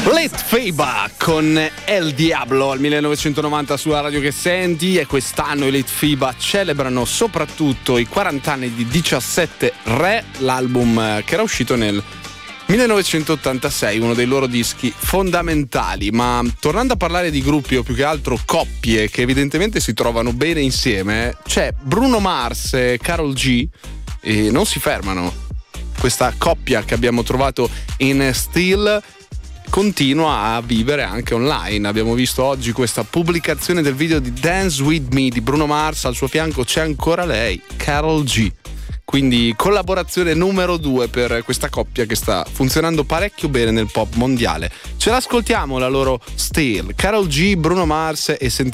Let Feba con El Diablo al 1990 sulla radio che senti, e quest'anno i Let Feba celebrano soprattutto i 40 anni di 17 Re, l'album che era uscito nel 1986, uno dei loro dischi fondamentali. Ma tornando a parlare di gruppi, o più che altro coppie che evidentemente si trovano bene insieme, c'è Bruno Mars e Karol G e non si fermano. Questa coppia che abbiamo trovato in Still continua a vivere anche online. Abbiamo visto oggi questa pubblicazione del video di Dance With Me di Bruno Mars, al suo fianco c'è ancora lei, Karol G. Quindi collaborazione numero 2 per questa coppia che sta funzionando parecchio bene nel pop mondiale. Ce l'ascoltiamo la loro Still, Karol G, Bruno Mars, e sentiamo